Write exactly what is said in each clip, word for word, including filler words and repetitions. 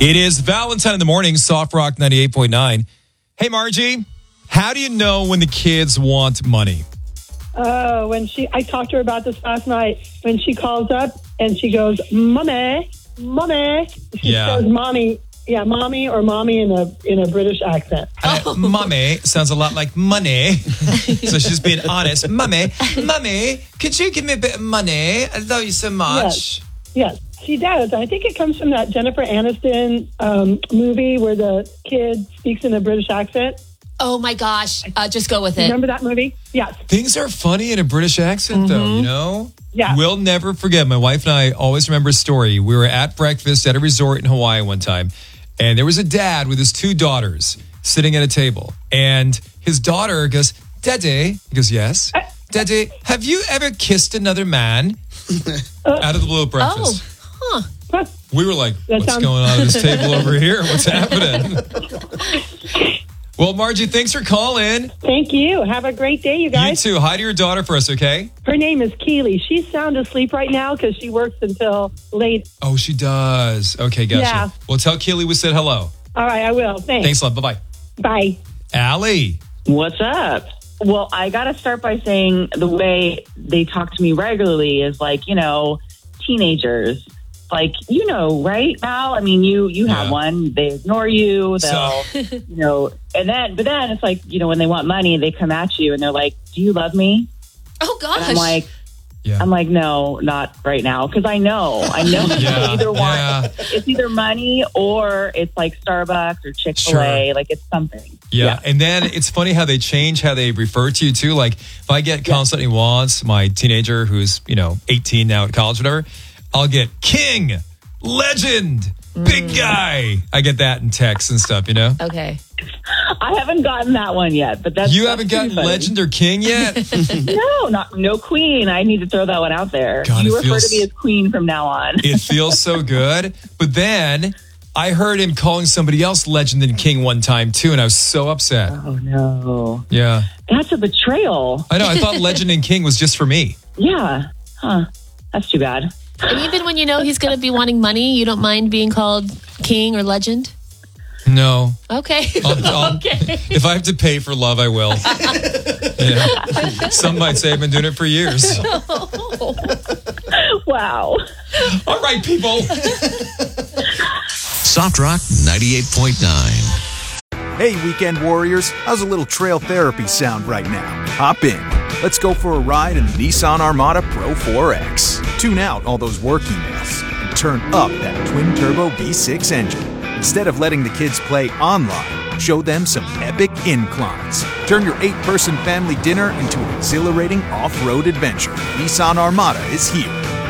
It is Valentine in the morning, Soft Rock ninety-eight point nine. Hey, Margie, how do you know when the kids want money? Oh, when she, I talked to her about this last night. When she calls up and she goes, "Mommy, mommy," she Yeah. says, "Mommy." Yeah, mommy or mommy in a in a British accent. Uh, mummy sounds a lot like money. So she's being honest. Mummy, mummy, could you give me a bit of money? I love you so much. Yes, yes, she does. I think it comes from that Jennifer Aniston um, movie where the kid speaks in a British accent. Oh my gosh, uh, just go with it. Remember that movie? Yes. Things are funny in a British accent, though, you know? Yeah. We'll never forget. My wife and I always remember a story. We were at breakfast at a resort in Hawaii one time, and there was a dad with his two daughters sitting at a table. And his daughter goes, "Daddy," he goes, "Yes. Daddy, have you ever kissed another man?" Out of the blue at breakfast. Oh, huh. We were like, That what's sounds- going on at this table over here? What's happening? Well, Margie, thanks for calling. Thank you. Have a great day, you You guys. too. Hi to your daughter for us, okay? Her name is Keely. She's sound asleep right now because she works until late. Oh, she does. Okay, gotcha. Yeah. Well, tell Keely we said hello. All right, I will. Thanks. Thanks a lot. Bye-bye. Bye. Allie. What's up? Well, I got to start by saying the way they talk to me regularly is like, you know, teenagers. Like, you know, right, Val? I mean, you you have Yeah. one. They ignore you. They'll, So- you know, and then, but then it's like, you know, when they want money, they come at you and they're like, "Do you love me?" Oh gosh. And I'm like, Yeah. I'm like, no, not right now, because I know, I know Yeah, they either want yeah. it's either money or it's like Starbucks or Chick-fil-A, Sure. like it's something. Yeah. And then it's funny how they change how they refer to you, too. Like, if I get constantly wants, my teenager who's, you know, eighteen now at college, whatever, I'll get king, legend, big guy. I get that in texts and stuff, you know? Okay. I haven't gotten that one yet, but that's You that's haven't pretty gotten funny. legend or king yet? No, not no queen. I need to throw that one out there. God, you it refer feels- to me as queen from now on. It feels so good. But then I heard him calling somebody else legend and king one time, too, and I was so upset. Oh no, Yeah. that's a betrayal. I know. I thought legend and king was just for me. Yeah, huh? That's too bad. And even when you know he's going to be wanting money, you don't mind being called king or legend? No. Okay. I'll- I'll- okay. If I have to pay for love, I will. Yeah. Some might say I've been doing it for years. Wow. All right, people. Soft Rock ninety-eight point nine. Hey, weekend warriors, how's a little trail therapy sound right now? Hop in. Let's go for a ride in the Nissan Armada Pro four X. Tune out all those work emails and turn up that twin-turbo V six engine. Instead of letting the kids play online, show them some epic inclines. Turn your eight-person family dinner into an exhilarating off-road adventure. Nissan Armada is here.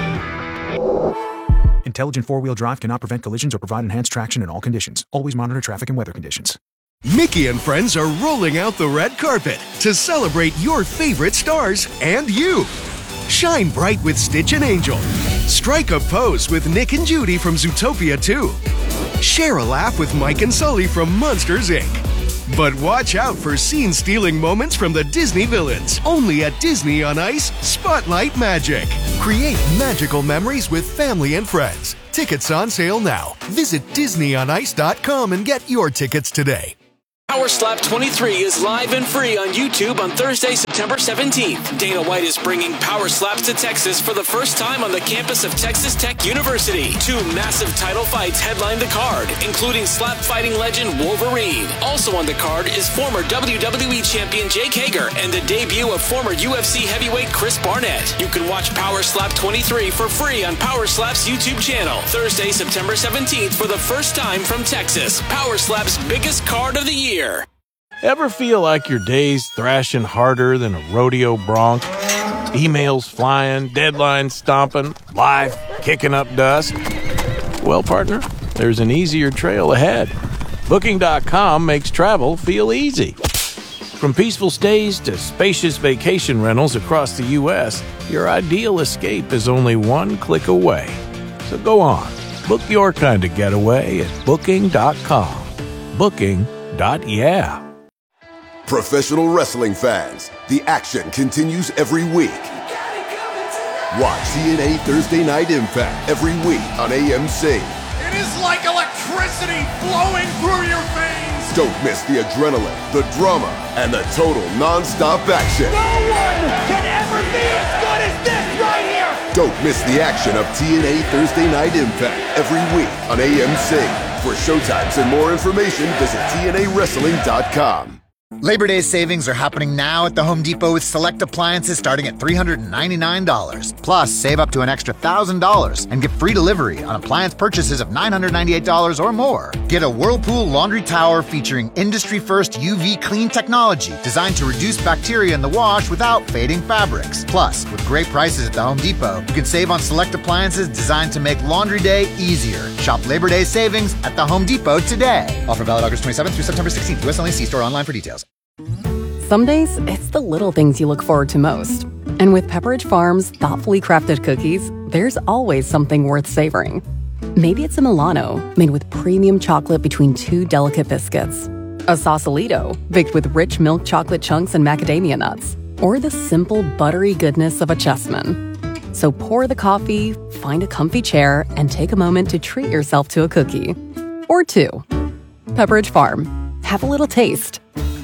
Intelligent four-wheel drive cannot prevent collisions or provide enhanced traction in all conditions. Always monitor traffic and weather conditions. Mickey and friends are rolling out the red carpet to celebrate your favorite stars and you. Shine bright with Stitch and Angel. Strike a pose with Nick and Judy from Zootopia two. Share a laugh with Mike and Sully from Monsters, Incorporated. But watch out for scene-stealing moments from the Disney villains. Only at Disney on Ice, Spotlight Magic. Create magical memories with family and friends. Tickets on sale now. Visit disney on ice dot com and get your tickets today. Power Slap twenty-three is live and free on YouTube on Thursday, September seventeenth. Dana White is bringing Power Slaps to Texas for the first time on the campus of Texas Tech University. Two massive title fights headline the card, including slap fighting legend Wolverine. Also on the card is former W W E champion Jake Hager and the debut of former U F C heavyweight Chris Barnett. You can watch Power Slap twenty-three for free on Power Slap's YouTube channel. Thursday, September seventeenth for the first time from Texas. Power Slap's biggest card of the year. Ever feel like your day's thrashing harder than a rodeo bronc? Emails flying, deadlines stomping, life kicking up dust? Well, partner, there's an easier trail ahead. Booking dot com makes travel feel easy. From peaceful stays to spacious vacation rentals across the U S, your ideal escape is only one click away. So go on, book your kind of getaway at Booking dot com. Booking. Dot yeah. Professional wrestling fans, the action continues every week. Watch T N A Thursday Night Impact every week on A M C. It is like electricity. electricity flowing through your veins. Don't miss the adrenaline, the drama, and the total non-stop action. No one can ever be as good as this right here. Don't miss the action of T N A Thursday Night Impact every week on A M C. For showtimes and more information, visit T N A wrestling dot com. Labor Day savings are happening now at the Home Depot with select appliances starting at three hundred ninety-nine dollars. Plus, save up to an extra one thousand dollars and get free delivery on appliance purchases of nine hundred ninety-eight dollars or more. Get a Whirlpool laundry tower featuring industry-first U V clean technology designed to reduce bacteria in the wash without fading fabrics. Plus, with great prices at the Home Depot, you can save on select appliances designed to make laundry day easier. Shop Labor Day savings at the Home Depot today. Offer valid August twenty-seventh through September sixteenth. U S only. See store online for details. Some days, it's the little things you look forward to most. And with Pepperidge Farm's thoughtfully crafted cookies, there's always something worth savoring. Maybe it's a Milano, made with premium chocolate between two delicate biscuits. A Sausalito, baked with rich milk chocolate chunks and macadamia nuts. Or the simple, buttery goodness of a Chessman. So pour the coffee, find a comfy chair, and take a moment to treat yourself to a cookie. Or two. Pepperidge Farm. Have a little taste.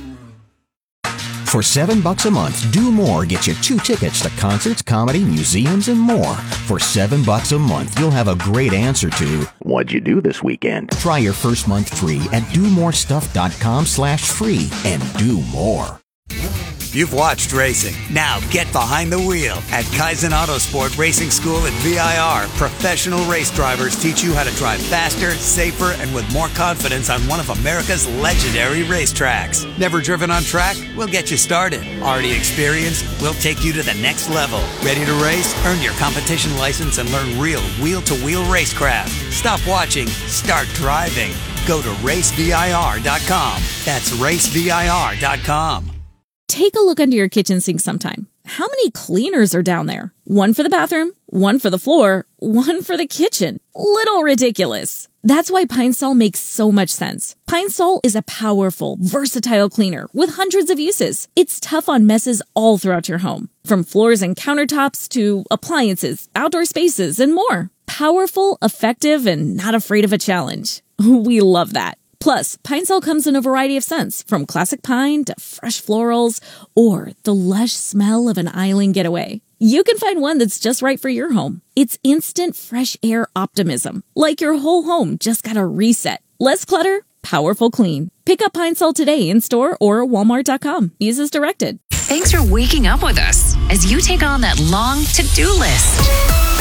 For seven bucks a month, Do More gets you two tickets to concerts, comedy, museums, and more. For seven bucks a month, you'll have a great answer to what'd you do this weekend? Try your first month free at do more stuff dot com slash free and do more. You've watched racing. Now get behind the wheel. At Kaizen Autosport Racing School at V I R, professional race drivers teach you how to drive faster, safer, and with more confidence on one of America's legendary racetracks. Never driven on track? We'll get you started. Already experienced? We'll take you to the next level. Ready to race? Earn your competition license and learn real wheel-to-wheel racecraft. Stop watching. Start driving. Go to race V I R dot com. That's race V I R dot com. Take a look under your kitchen sink sometime. How many cleaners are down there? One for the bathroom, one for the floor, one for the kitchen. Little ridiculous. That's why Pine Sol makes so much sense. Pine Sol is a powerful, versatile cleaner with hundreds of uses. It's tough on messes all throughout your home, from floors and countertops to appliances, outdoor spaces, and more. Powerful, effective, and not afraid of a challenge. We love that. Plus, Pine Sol comes in a variety of scents, from classic pine to fresh florals, or the lush smell of an island getaway. You can find one that's just right for your home. It's instant fresh air optimism, like your whole home just got a reset. Less clutter, powerful clean. Pick up Pine Sol today in store or walmart dot com. Use as directed. Thanks for waking up with us as you take on that long to-do list.